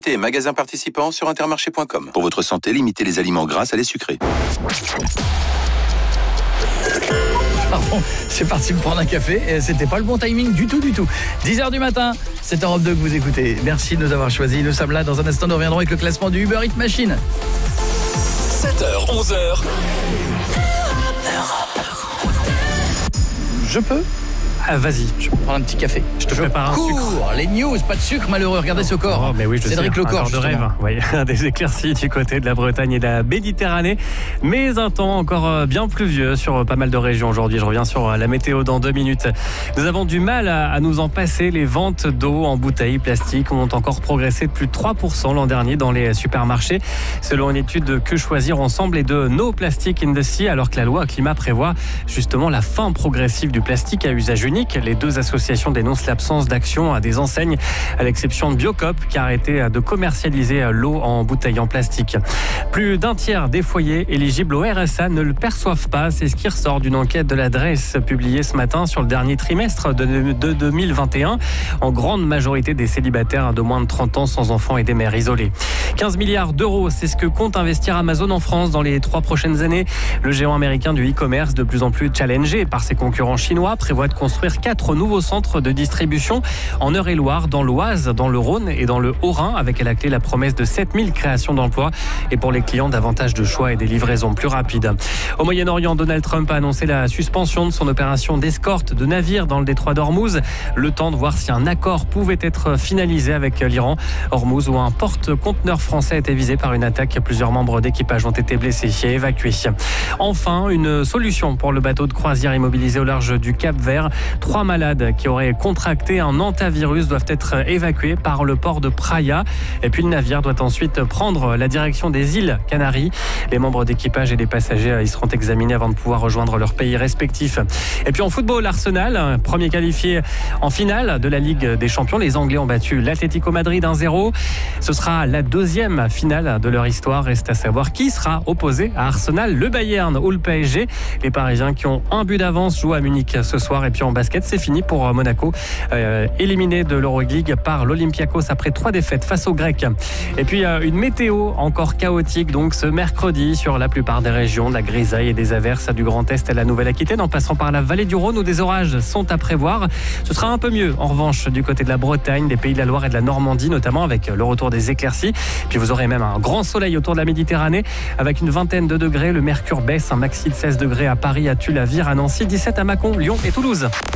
Magasins participants sur intermarché.com. Pour votre santé, limitez les aliments gras à les sucrés. Pardon, c'est parti me prendre un café et c'était pas le bon timing du tout. 10h du matin, c'est Europe 2 que vous écoutez. Merci de nous avoir choisis. Nous sommes là, dans un instant, nous reviendrons avec le classement du Uber Eats Machine. 7h, 11h. Je peux ? Ah, vas-y, je vais prendre un petit café. Je te prépare un sucre. Les news, pas de sucre malheureux, regardez ce corps. Oh, mais oui, Cédric Lecor, de rêve. Oui, des éclaircies du côté de la Bretagne et de la Méditerranée, mais un temps encore bien pluvieux sur pas mal de régions aujourd'hui. Je reviens sur la météo dans 2 minutes. Nous avons du mal à nous en passer. Les ventes d'eau en bouteilles plastiques ont encore progressé de plus de 3% l'an dernier dans les supermarchés, selon une étude Que choisir ensemble et de No Plastic in the Sea, alors que la loi climat prévoit justement la fin progressive du plastique à usage unique. Les 2 associations dénoncent l'absence d'action à des enseignes, à l'exception de Biocop, qui a arrêté de commercialiser l'eau en bouteilles en plastique. Plus d'un tiers des foyers éligibles au RSA ne le perçoivent pas. C'est ce qui ressort d'une enquête de l'adresse publiée ce matin sur le dernier trimestre de 2021. En grande majorité des célibataires de moins de 30 ans sans enfants et des mères isolées. 15 milliards d'euros, c'est ce que compte investir Amazon en France dans les 3 prochaines années. Le géant américain du e-commerce, de plus en plus challengé par ses concurrents chinois, prévoit de construire 4 nouveaux centres de distribution en Eure-et-Loire, dans l'Oise, dans le Rhône et dans le Haut-Rhin, avec à la clé la promesse de 7000 créations d'emplois et pour les clients davantage de choix et des livraisons plus rapides. Au Moyen-Orient, Donald Trump a annoncé la suspension de son opération d'escorte de navires dans le détroit d'Ormuz, le temps de voir si un accord pouvait être finalisé avec l'Iran. Ormuz, où un porte-conteneur français a été visé par une attaque. Plusieurs membres d'équipage ont été blessés et évacués. Enfin, une solution pour le bateau de croisière immobilisé au large du Cap-Vert. 3 malades qui auraient contracté un hantavirus doivent être évacués par le port de Praia. Et puis le navire doit ensuite prendre la direction des îles Canaries. Les membres d'équipage et les passagers y seront examinés avant de pouvoir rejoindre leur pays respectif. Et puis en football, Arsenal, premier qualifié en finale de la Ligue des Champions. Les Anglais ont battu l'Atlético Madrid 1-0. Ce sera la 2e finale de leur histoire. Reste à savoir qui sera opposé à Arsenal, le Bayern ou le PSG. Les Parisiens qui ont un but d'avance jouent à Munich ce soir. Et puis en basket, c'est fini pour Monaco, éliminé de l'Euroleague par l'Olympiakos après 3 défaites face aux Grecs. Et puis une météo encore chaotique donc ce mercredi sur la plupart des régions, de la grisaille et des averses du Grand Est à la Nouvelle-Aquitaine en passant par la vallée du Rhône où des orages sont à prévoir. Ce sera un peu mieux en revanche du côté de la Bretagne, des Pays de la Loire et de la Normandie notamment, avec le retour des éclaircies. Puis vous aurez même un grand soleil autour de la Méditerranée avec une vingtaine de degrés. Le mercure baisse, un maxi de 16 degrés à Paris, à Tulle, à Vire, à Nancy, 17 à Mâcon, Lyon et Toulouse.